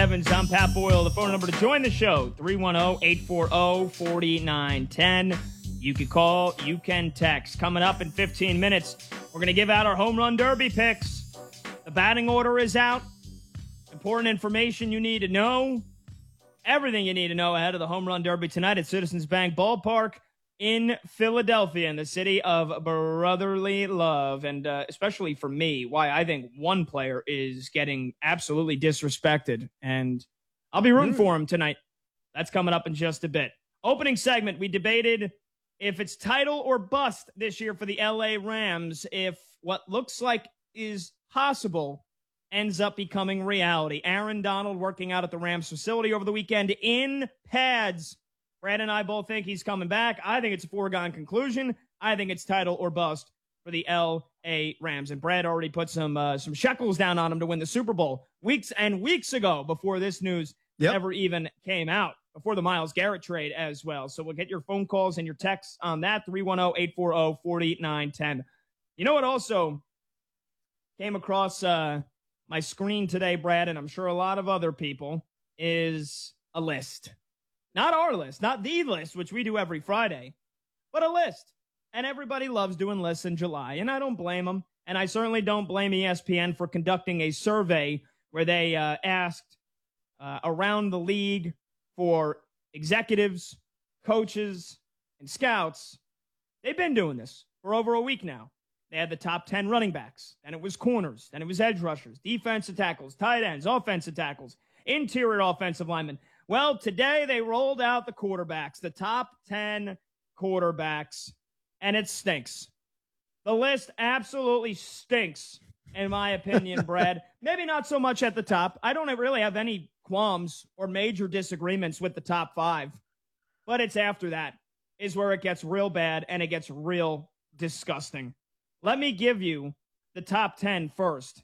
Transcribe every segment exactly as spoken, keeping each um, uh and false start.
Evans, I'm Pat Boyle. The phone number to join the show, three one zero, eight four zero, four nine one zero. You can call, you can text. Coming up in fifteen minutes, we're going to give out our home run derby picks. The batting order is out. Important information you need to know. Everything you need to know ahead of the home run derby tonight at Citizens Bank Ballpark in Philadelphia, in the city of brotherly love. And uh, especially for me, why I think one player is getting absolutely disrespected. And I'll be rooting mm. for him tonight. That's coming up in just a bit. Opening segment, we debated if it's title or bust this year for the L A Rams, if what looks like is possible ends up becoming reality. Aaron Donald working out at the Rams facility over the weekend in pads. Brad and I both think he's coming back. I think it's a foregone conclusion. I think it's title or bust for the L A Rams. And Brad already put some uh, some shekels down on him to win the Super Bowl weeks and weeks ago before this news yep. ever even came out, before the Myles Garrett trade as well. So we'll get your phone calls and your texts on that, three one zero, eight four zero, four nine one zero. You know what also came across uh, my screen today, Brad, and I'm sure a lot of other people, is a list. Not our list, not the list, which we do every Friday, but a list. And everybody loves doing lists in July, and I don't blame them. And I certainly don't blame E S P N for conducting a survey where they uh, asked uh, around the league for executives, coaches, and scouts. They've been doing this for over a week now. They had the top ten running backs, then it was corners, then it was edge rushers, defensive tackles, tight ends, offensive tackles, interior offensive linemen. Well, today they rolled out the quarterbacks, the top ten quarterbacks, and it stinks. The list absolutely stinks, in my opinion, Brad. Maybe not so much at the top. I don't really have any qualms or major disagreements with the top five, but it's after that is where it gets real bad and it gets real disgusting. Let me give you the top ten first.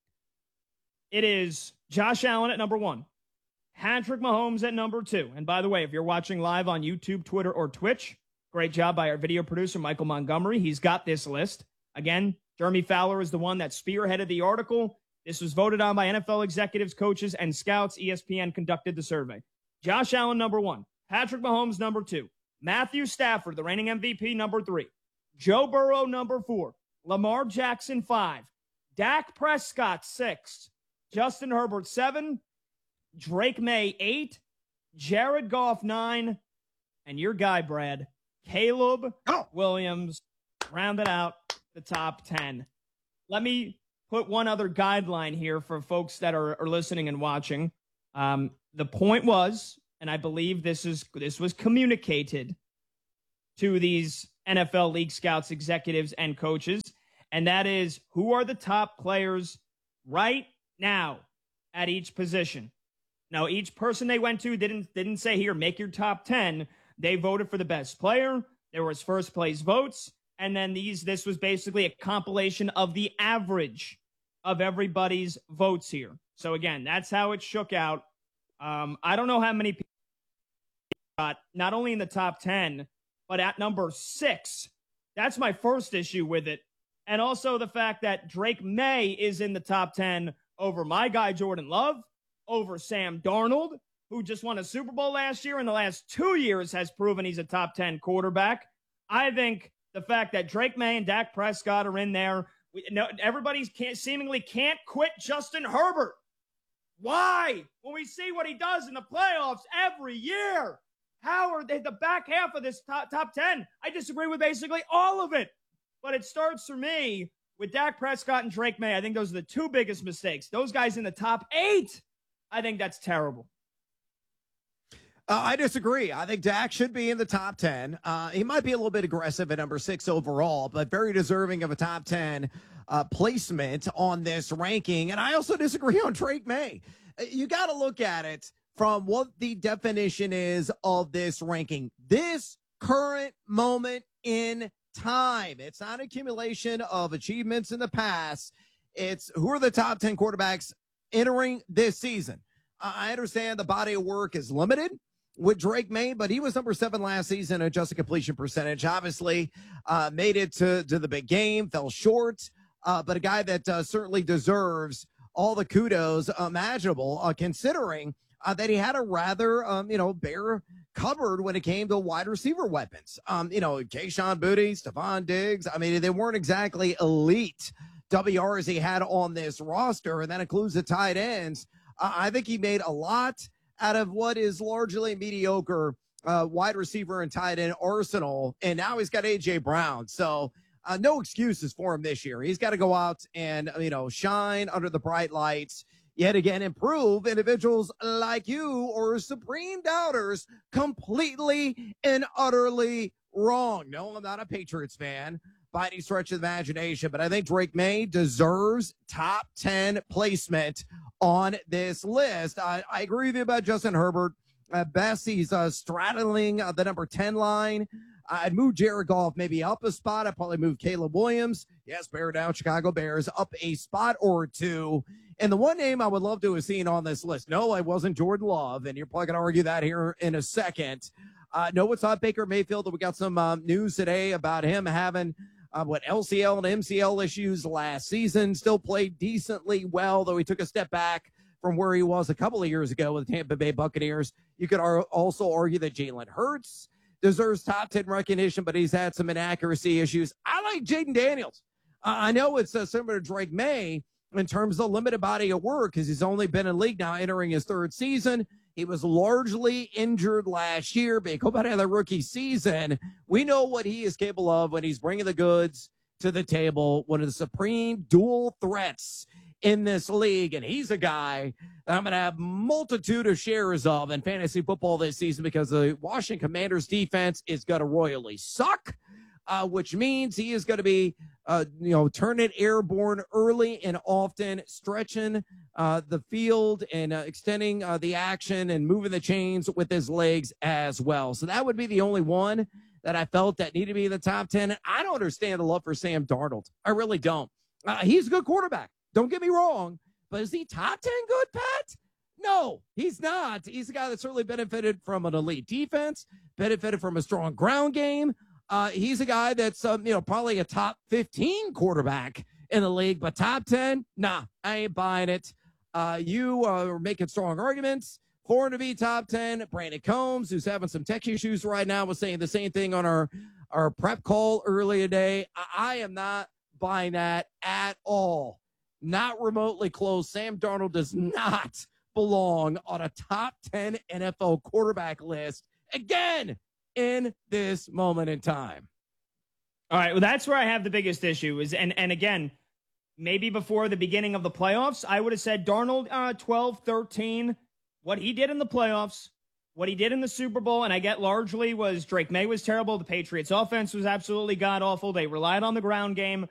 It is Josh Allen at number one. Patrick Mahomes at number two. And by the way, if you're watching live on YouTube, Twitter, or Twitch, great job by our video producer, Michael Montgomery. He's got this list. Again, Jeremy Fowler is the one that spearheaded the article. This was voted on by N F L executives, coaches, and scouts. E S P N conducted the survey. Josh Allen, number one. Patrick Mahomes, number two. Matthew Stafford, the reigning M V P, number three. Joe Burrow, number four. Lamar Jackson, five. Dak Prescott, six. Justin Herbert, seven. Drake May, eight. Jared Goff, nine. And your guy, Brad, Caleb oh. Williams, rounded out the top ten. Let me put one other guideline here for folks that are, are listening and watching. Um, the point was, and I believe this is this was communicated to these N F L league scouts, executives, and coaches, and that is, who are the top players right now at each position? Now, each person they went to didn't didn't say, here, make your top ten. They voted for the best player. There was first place votes. And then these this was basically a compilation of the average of everybody's votes here. So, again, that's how it shook out. Um, I don't know how many people got, not only in the top ten, but at number six. That's my first issue with it. And also the fact that Drake May is in the top ten over my guy, Jordan Love, over Sam Darnold, who just won a Super Bowl last year, and the last two years has proven he's a top ten quarterback. I think the fact that Drake May and Dak Prescott are in there, we, no, everybody can't, seemingly can't quit Justin Herbert. Why? When we see what he does in the playoffs every year, how are they the back half of this top, top ten? I disagree with basically all of it. But it starts for me with Dak Prescott and Drake May. I think those are the two biggest mistakes. Those guys in the top eight, I think that's terrible. Uh, I disagree. I think Dak should be in the top ten. Uh, he might be a little bit aggressive at number six overall, but very deserving of a top ten uh, placement on this ranking. And I also disagree on Drake May. You got to look at it from what the definition is of this ranking. This current moment in time. It's not an accumulation of achievements in the past. It's who are the top ten quarterbacks entering this season. I understand the body of work is limited with Drake May, but he was number seven last season in adjusted completion percentage. Obviously, uh, made it to, to the big game, fell short, uh, but a guy that uh, certainly deserves all the kudos imaginable, uh, considering uh, that he had a rather, um, you know, bare cupboard when it came to wide receiver weapons. Um, you know, Kayshon Boutte, Stephon Diggs. I mean, they weren't exactly elite W Rs he had on this roster, and that includes the tight ends. Uh, I think he made a lot out of what is largely mediocre uh, wide receiver and tight end arsenal, and now he's got A J Brown. So uh, no excuses for him this year. He's got to go out and, you know, shine under the bright lights. Yet again, improve individuals like you or supreme doubters completely and utterly wrong. No, I'm not a Patriots fan by any stretch of the imagination, but I think Drake Maye deserves top ten placement on this list. I, I agree with you about Justin Herbert. At best, he's uh, straddling uh, the number ten line. I'd move Jared Goff maybe up a spot. I'd probably move Caleb Williams. Yes, bear down, Chicago Bears, up a spot or two. And the one name I would love to have seen on this list, no, I wasn't Jordan Love, and you're probably going to argue that here in a second. Uh, no, it's not Baker Mayfield. We got some um, news today about him having uh, what L C L and M C L issues last season. Still played decently well, though he took a step back from where he was a couple of years ago with the Tampa Bay Buccaneers. You could ar- also argue that Jalen Hurts deserves top ten recognition, but he's had some inaccuracy issues. I like Jaden Daniels. Uh, I know it's uh, similar to Drake Maye in terms of limited body of work because he's only been in league now entering his third season. He was largely injured last year, but go back to the rookie season. We know what he is capable of when he's bringing the goods to the table, one of the supreme dual threats in this league, and he's a guy that I'm going to have multitude of shares of in fantasy football this season because the Washington Commanders defense is going to royally suck, uh, which means he is going to be, uh, you know, turn it airborne early and often, stretching uh, the field and uh, extending uh, the action and moving the chains with his legs as well. So that would be the only one that I felt that needed to be in the top ten. And I don't understand the love for Sam Darnold. I really don't. Uh, he's a good quarterback. Don't get me wrong, but is he top ten good, Pat? No, he's not. He's a guy that certainly benefited from an elite defense, benefited from a strong ground game. Uh, he's a guy that's, um, you know, probably a top fifteen quarterback in the league, but top ten? Nah, I ain't buying it. Uh, you uh, are making strong arguments for him to be top ten. Brandon Combs, who's having some tech issues right now, was saying the same thing on our, our prep call earlier today. I, I am not buying that at all. Not remotely close. Sam Darnold does not belong on a top ten N F L quarterback list again in this moment in time. All right, well, that's where I have the biggest issue is, and, and again, maybe before the beginning of the playoffs, I would have said Darnold uh, twelve, thirteen. What he did in the playoffs, what he did in the Super Bowl, and I get largely was Drake Maye was terrible. The Patriots offense was absolutely god-awful. They relied on the ground game.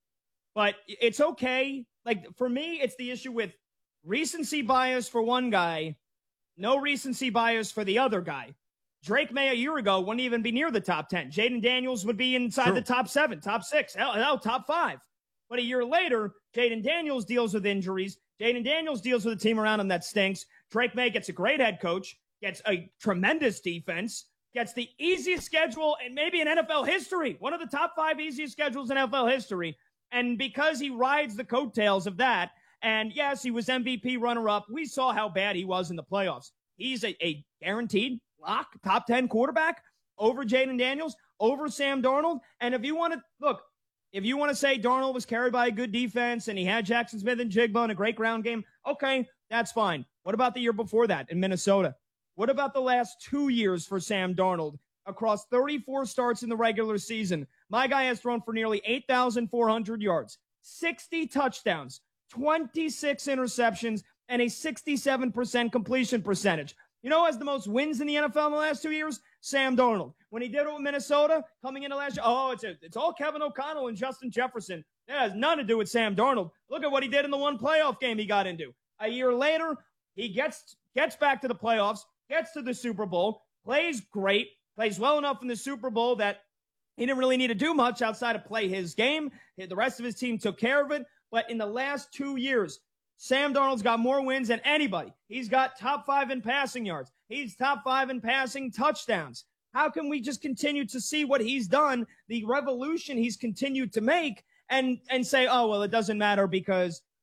But it's okay. Like, for me, it's the issue with recency bias for one guy, no recency bias for the other guy. Drake Maye a year ago wouldn't even be near the top ten. Jaden Daniels would be inside True. the top seven, top six, hell, hell, top five. But a year later, Jaden Daniels deals with injuries. Jaden Daniels deals with a team around him that stinks. Drake Maye gets a great head coach, gets a tremendous defense, gets the easiest schedule and maybe in N F L history, one of the top five easiest schedules in N F L history. And because he rides the coattails of that, and yes, he was M V P runner-up, we saw how bad he was in the playoffs. He's a, a guaranteed lock, top ten quarterback over Jaden Daniels, over Sam Darnold. And if you want to, look, if you want to say Darnold was carried by a good defense and he had Jackson Smith and Jigba in a great ground game, okay, that's fine. What about the year before that in Minnesota? What about the last two years for Sam Darnold? Across thirty-four starts in the regular season, my guy has thrown for nearly eight thousand four hundred yards, sixty touchdowns, twenty-six interceptions, and a sixty-seven percent completion percentage. You know who has the most wins in the N F L in the last two years? Sam Darnold. When he did it with Minnesota, coming into last year, oh, it's a, it's all Kevin O'Connell and Justin Jefferson. It has nothing to do with Sam Darnold. Look at what he did in the one playoff game he got into. A year later, he gets gets back to the playoffs, gets to the Super Bowl, plays great, plays well enough in the Super Bowl that he didn't really need to do much outside of play his game. The rest of his team took care of it. But in the last two years, Sam Darnold's got more wins than anybody. He's got top five in passing yards. He's top five in passing touchdowns. How can we just continue to see what he's done, the revolution he's continued to make, and, and say, oh, well, it doesn't matter because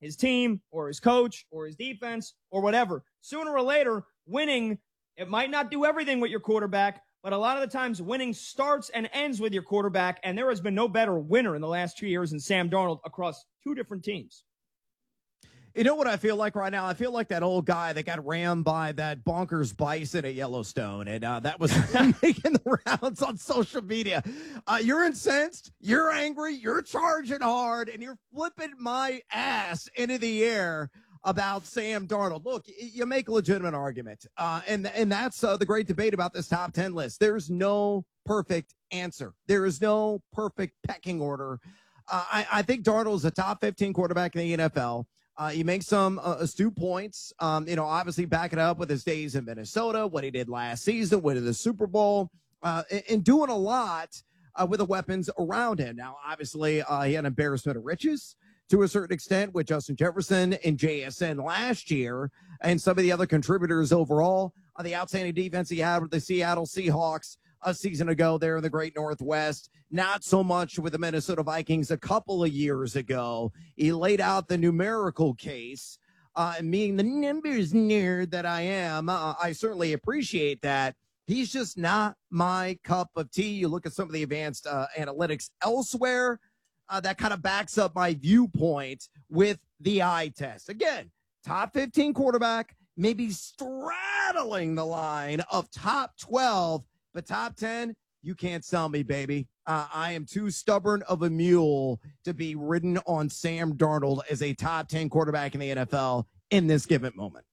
his team or his coach or his defense or whatever. Sooner or later, winning, it might not do everything with your quarterback, but a lot of the times winning starts and ends with your quarterback, and there has been no better winner in the last two years than Sam Darnold across two different teams. You know what I feel like right now? I feel like that old guy that got rammed by that bonkers bison at Yellowstone, and uh, that was making the rounds on social media. Uh, you're incensed, you're angry, you're charging hard, and you're flipping my ass into the air about Sam Darnold. Look, you make a legitimate argument, uh, and, and that's uh, the great debate about this top ten list. There's no perfect answer. There is no perfect pecking order. Uh, I, I think Darnold is a top fifteen quarterback in the N F L. Uh, he makes some uh, astute points, um, you know, obviously back it up with his days in Minnesota, what he did last season, winning the Super Bowl, uh, and, and doing a lot uh, with the weapons around him. Now, obviously, uh, he had an embarrassment of riches to a certain extent with Justin Jefferson and J S N last year, and some of the other contributors overall on the outstanding defense he had with the Seattle Seahawks a season ago there in the Great Northwest. Not so much with the Minnesota Vikings a couple of years ago. He laid out the numerical case. Uh, and being the numbers nerd that I am, uh, I certainly appreciate that. He's just not my cup of tea. You look at some of the advanced uh, analytics elsewhere, uh, that kind of backs up my viewpoint with the eye test. Again, top fifteen quarterback, maybe straddling the line of top twelve, but top ten, you can't sell me, baby. Uh, I am too stubborn of a mule to be ridden on Sam Darnold as a top ten quarterback in the N F L in this given moment.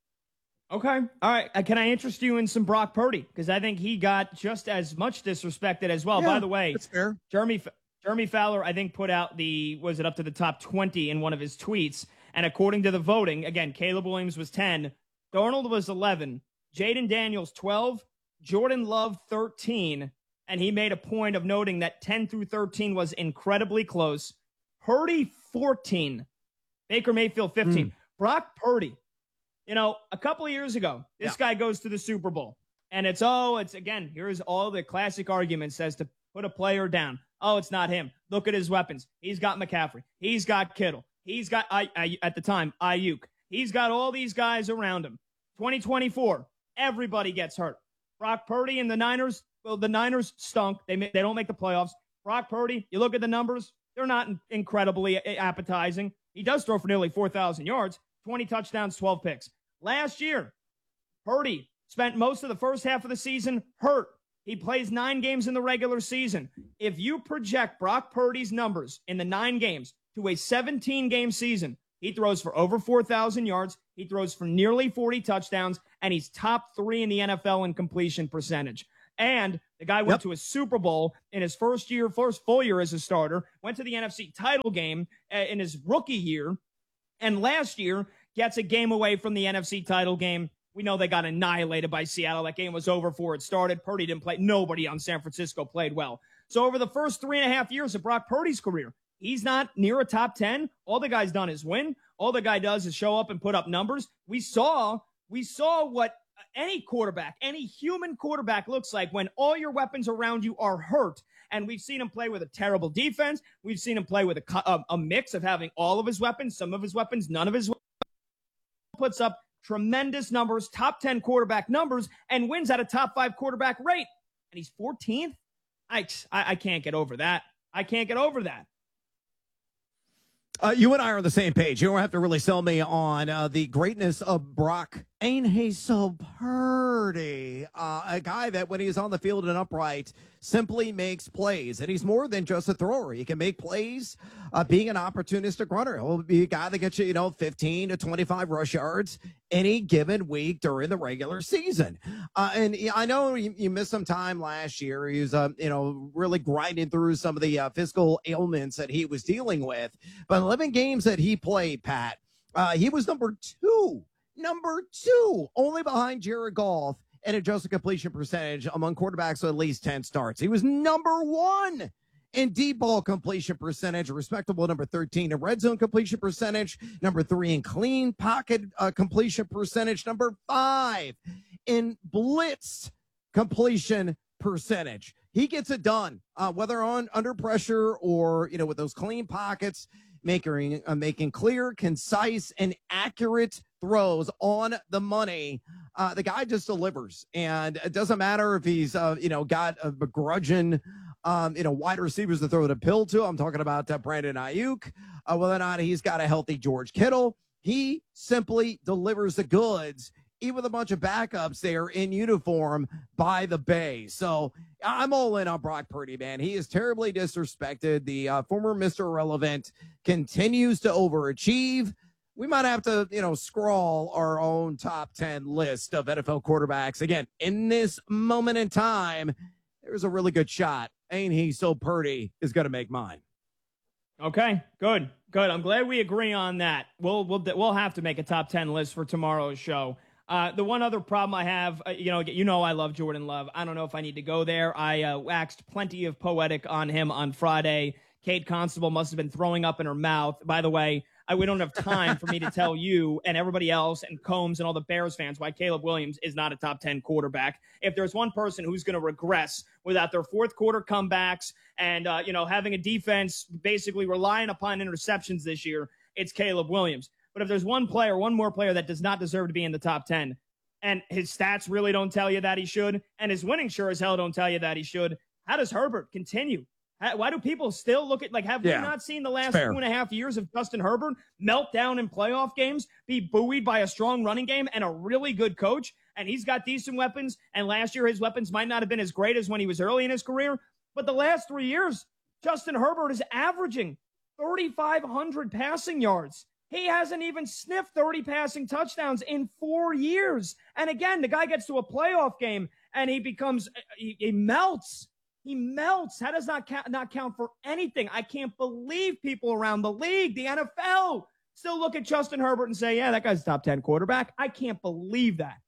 Okay. All right. Uh, can I interest you in some Brock Purdy? Because I think he got just as much disrespected as well. Yeah, by the way, that's fair. Jeremy, Jeremy Fowler, I think, put out the, was it up to the top twenty in one of his tweets. And according to the voting, again, Caleb Williams was ten, Darnold was eleven, Jaden Daniels twelve, Jordan Love thirteen, and he made a point of noting that ten through thirteen was incredibly close. Purdy fourteen, Baker Mayfield fifteen. Mm. Brock Purdy, you know, a couple of years ago, this yeah. guy goes to the Super Bowl, and it's, oh, it's, again, here's all the classic arguments as to put a player down. Oh, it's not him. Look at his weapons. He's got McCaffrey. He's got Kittle. He's got, I, I, at the time, Ayuk. He's got all these guys around him. twenty twenty-four, everybody gets hurt. Brock Purdy and the Niners, well, the Niners stunk. They they don't make the playoffs. Brock Purdy, you look at the numbers, they're not incredibly appetizing. He does throw for nearly four thousand yards, twenty touchdowns, twelve picks. Last year, Purdy spent most of the first half of the season hurt. He plays nine games in the regular season. If you project Brock Purdy's numbers in the nine games to a seventeen-game season, he throws for over four thousand yards. He throws for nearly forty touchdowns, and he's top three in the N F L in completion percentage. And the guy went yep. to a Super Bowl in his first year, first full year as a starter, went to the N F C title game in his rookie year, and last year gets a game away from the N F C title game. We know they got annihilated by Seattle. That game was over before it started. Purdy didn't play. Nobody on San Francisco played well. So over the first three and a half years of Brock Purdy's career, he's not near a top ten. All the guy's done is win. All the guy does is show up and put up numbers. We saw, we saw what any quarterback, any human quarterback looks like when all your weapons around you are hurt. And we've seen him play with a terrible defense. We've seen him play with a, a, a mix of having all of his weapons, some of his weapons, none of his weapons. Puts up tremendous numbers, top ten quarterback numbers, and wins at a top five quarterback rate. And he's fourteenth? I, I, I can't get over that. I can't get over that. Uh, you and I are on the same page. You don't have to really sell me on uh, the greatness of Brock. Ain't he so purdy? Uh, a guy that when he's on the field and upright simply makes plays. And he's more than just a thrower. He can make plays uh, being an opportunistic runner. He'll be a guy that gets you, you know, fifteen to twenty-five rush yards any given week during the regular season. Uh, and I know you, you missed some time last year. He was, uh, you know, really grinding through some of the uh, physical ailments that he was dealing with. But eleven games that he played, Pat, uh, he was number two. Number two, only behind Jared Goff and adjusted completion percentage among quarterbacks with at least ten starts. He was number one in deep ball completion percentage, a respectable number thirteen in red zone completion percentage, number three in clean pocket uh, completion percentage, number five in blitz completion percentage. He gets it done, uh, whether on under pressure or, you know, with those clean pockets. making uh, making clear, concise, and accurate throws on the money. Uh, the guy just delivers, and it doesn't matter if he's uh, you know got a begrudging um, you know wide receivers to throw the pill to. I'm talking about uh, Brandon Ayuk. Uh, whether or not he's got a healthy George Kittle, he simply delivers the goods, even with a bunch of backups there in uniform by the Bay. So I'm all in on Brock Purdy, man. He is terribly disrespected. The uh, former Mister Irrelevant continues to overachieve. We might have to, you know, scrawl our own top ten list of N F L quarterbacks. Again, in this moment in time, there's a really good shot. Ain't he so Purdy is going to make mine. Okay, good, good. I'm glad we agree on that. We'll we'll we'll have to make a top ten list for tomorrow's show. Uh, the one other problem I have, uh, you know, you know, I love Jordan Love. I don't know if I need to go there. I uh, waxed plenty of poetic on him on Friday. Kate Constable must have been throwing up in her mouth. By the way, I, we don't have time for me to tell you and everybody else and Combs and all the Bears fans why Caleb Williams is not a top ten quarterback. If there's one person who's going to regress without their fourth quarter comebacks and, uh, you know, having a defense basically relying upon interceptions this year, it's Caleb Williams. But if there's one player, one more player that does not deserve to be in the top ten, and his stats really don't tell you that he should, and his winning sure as hell don't tell you that he should, how does Herbert continue? Why do people still look at, like, have yeah, we not seen the last two and a half years of Justin Herbert melt down in playoff games, be buoyed by a strong running game and a really good coach? And he's got decent weapons. And last year, his weapons might not have been as great as when he was early in his career. But the last three years, Justin Herbert is averaging thirty-five hundred passing yards. He hasn't even sniffed thirty passing touchdowns in four years. And again, the guy gets to a playoff game and he becomes, he, he melts. He melts. How does that count, not count for anything? I can't believe people around the league, the N F L, still look at Justin Herbert and say, yeah, that guy's a top ten quarterback. I can't believe that.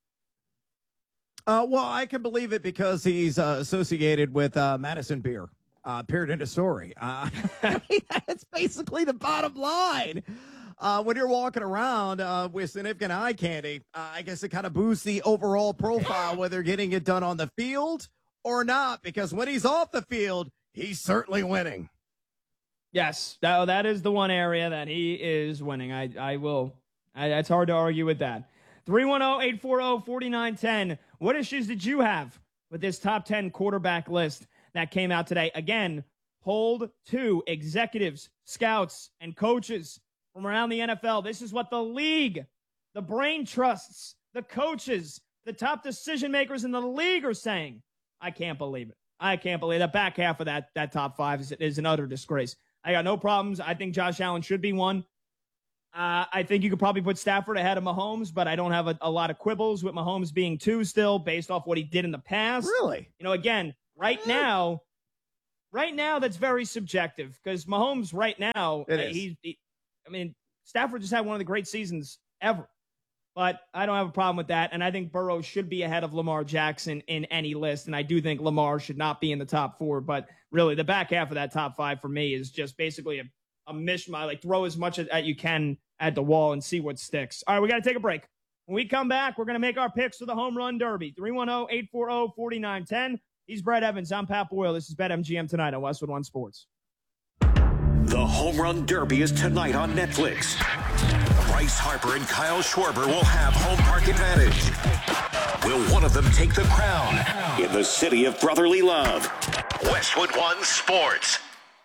Uh, well, I can believe it because he's uh, associated with uh, Madison Beer. Uh, period, end of story. Uh, that's basically the bottom line. Uh, when you're walking around uh, with significant eye candy, uh, I guess it kind of boosts the overall profile, whether getting it done on the field or not, because when he's off the field, he's certainly winning. Yes, that, that is the one area that he is winning. I, I will. I, it's hard to argue with that. three one zero, eight four zero, four nine one zero. What issues did you have with this top ten quarterback list that came out today? Again, polled to executives, scouts, and coaches from around the N F L. This is what the league, the brain trusts, the coaches, the top decision makers in the league are saying. I can't believe it. I can't believe that. Back half of that that top five is, is an utter disgrace. I got no problems. I think Josh Allen should be one. Uh, I think you could probably put Stafford ahead of Mahomes, but I don't have a, a lot of quibbles with Mahomes being two still based off what he did in the past. Really? You know, again, right now, right now that's very subjective because Mahomes right now, uh, he, he, I mean, Stafford just had one of the great seasons ever. But I don't have a problem with that, and I think Burrow should be ahead of Lamar Jackson in any list, and I do think Lamar should not be in the top four. But really, the back half of that top five for me is just basically a, a mishmash. Like, throw as much as you can at the wall and see what sticks. All right, we got to take a break. When we come back, we're going to make our picks for the Home Run Derby. three one zero, eight four zero, four nine one zero. He's Brett Evans. I'm Pat Boyle. This is BetMGM tonight on Westwood One Sports. The Home Run Derby is tonight on Netflix. Bryce Harper and Kyle Schwarber will have home park advantage. Will one of them take the crown in the city of brotherly love? Westwood One Sports.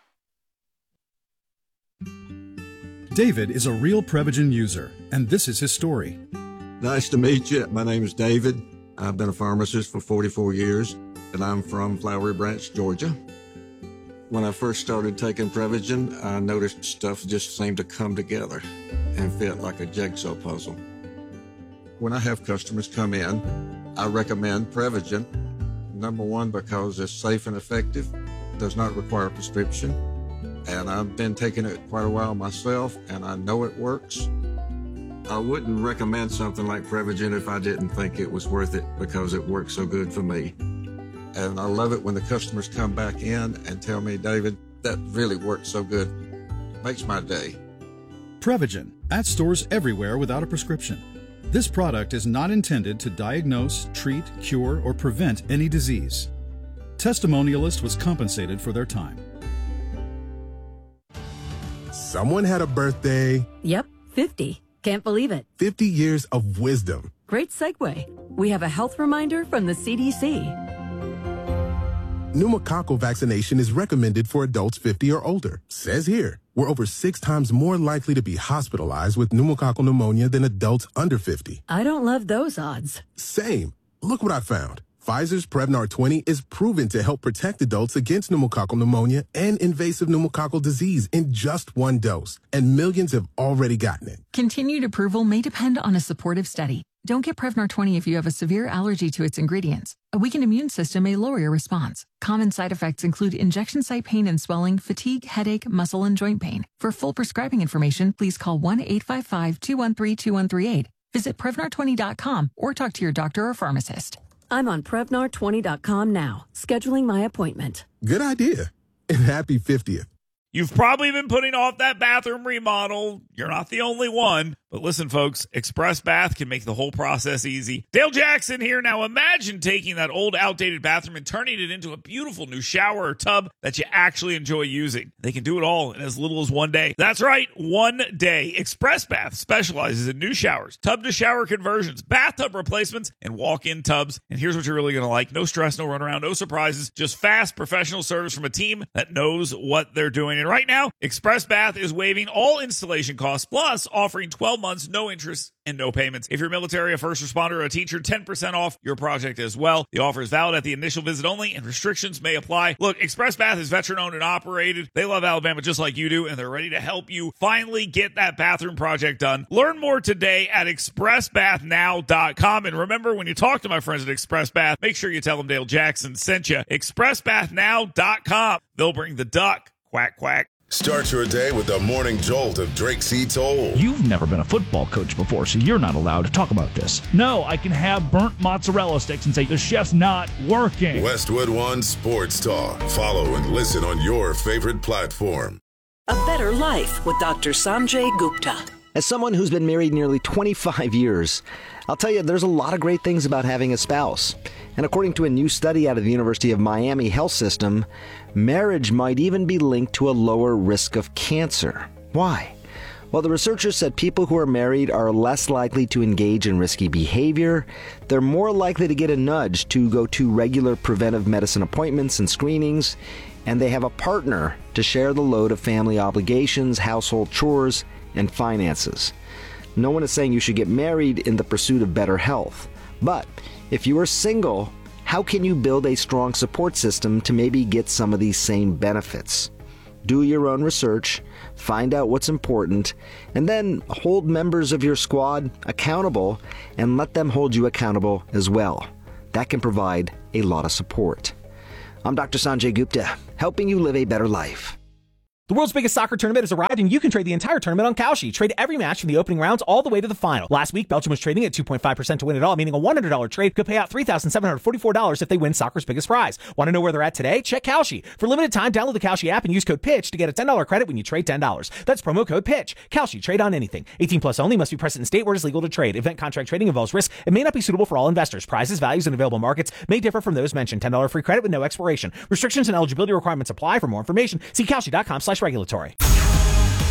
David is a real Prevagen user, and this is his story. Nice to meet you. My name is David. I've been a pharmacist for forty-four years, and I'm from Flowery Branch, Georgia. When I first started taking Prevagen, I noticed stuff just seemed to come together and fit like a jigsaw puzzle. When I have customers come in, I recommend Prevagen. Number one, because it's safe and effective, does not require a prescription, and I've been taking it quite a while myself, and I know it works. I wouldn't recommend something like Prevagen if I didn't think it was worth it because it works so good for me. And I love it when the customers come back in and tell me, David, that really worked so good. Makes my day. Prevagen, at stores everywhere without a prescription. This product is not intended to diagnose, treat, cure, or prevent any disease. Testimonialist was compensated for their time. Someone had a birthday. Yep, fifty. Can't believe it. fifty years of wisdom. Great segue. We have a health reminder from the C D C. Pneumococcal vaccination is recommended for adults fifty or older. Says here, we're over six times more likely to be hospitalized with pneumococcal pneumonia than adults under fifty. I don't love those odds. Same. Look what I found. Pfizer's Prevnar twenty is proven to help protect adults against pneumococcal pneumonia and invasive pneumococcal disease in just one dose, and millions have already gotten it. Continued approval may depend on a supportive study. Don't get Prevnar twenty if you have a severe allergy to its ingredients. A weakened immune system may lower your response. Common side effects include injection site pain and swelling, fatigue, headache, muscle, and joint pain. For full prescribing information, please call one eight five five, two one three, two one three eight. Visit Prevnar twenty dot com or talk to your doctor or pharmacist. I'm on Prevnar twenty dot com now, scheduling my appointment. Good idea. And happy fiftieth. You've probably been putting off that bathroom remodel. You're not the only one. But listen, folks, Express Bath can make the whole process easy. Dale Jackson here. Now imagine taking that old, outdated bathroom and turning it into a beautiful new shower or tub that you actually enjoy using. They can do it all in as little as one day. That's right, one day. Express Bath specializes in new showers, tub-to-shower conversions, bathtub replacements, and walk-in tubs. And here's what you're really going to like. No stress, no runaround, no surprises. Just fast, professional service from a team that knows what they're doing. And right now, Express Bath is waiving all installation costs, plus offering twelve months, no interest, and no payments. If you're military, a first responder, or a teacher, ten percent off your project as well. The offer is valid at the initial visit only, and restrictions may apply. Look, Express Bath is veteran-owned and operated. They love Alabama just like you do, and they're ready to help you finally get that bathroom project done. Learn more today at express bath now dot com. And remember, when you talk to my friends at Express Bath, make sure you tell them Dale Jackson sent you. express bath now dot com. They'll bring the duck. Quack, quack. Start your day with the morning jolt of Drake C. Toll. You've never been a football coach before, so you're not allowed to talk about this. No, I can have burnt mozzarella sticks and say the chef's not working. Westwood One Sports Talk. Follow and listen on your favorite platform. A Better Life with Doctor Sanjay Gupta. As someone who's been married nearly twenty-five years, I'll tell you there's a lot of great things about having a spouse. And according to a new study out of the University of Miami Health System, marriage might even be linked to a lower risk of cancer. Why? Well, the researchers said people who are married are less likely to engage in risky behavior, they're more likely to get a nudge to go to regular preventive medicine appointments and screenings, and they have a partner to share the load of family obligations, household chores, and finances. No one is saying you should get married in the pursuit of better health, but if you are single, how can you build a strong support system to maybe get some of these same benefits? Do your own research, find out what's important, and then hold members of your squad accountable and let them hold you accountable as well. That can provide a lot of support. I'm Doctor Sanjay Gupta, helping you live a better life. The world's biggest soccer tournament has arrived, and you can trade the entire tournament on Kalshi. Trade every match from the opening rounds all the way to the final. Last week, Belgium was trading at two point five percent to win it all, meaning a one hundred dollars trade could pay out three thousand seven hundred forty-four dollars if they win soccer's biggest prize. Want to know where they're at today? Check Kalshi. For limited time, download the Kalshi app and use code PITCH to get a ten dollars credit when you trade ten dollars. That's promo code PITCH. Kalshi. Trade on anything. eighteen plus only. Must be present in state where it is legal to trade. Event contract trading involves risk and may not be suitable for all investors. Prizes, values, and available markets may differ from those mentioned. ten dollars free credit with no expiration. Restrictions and eligibility requirements apply. For more information, see Kalshi dot com slash regulatory.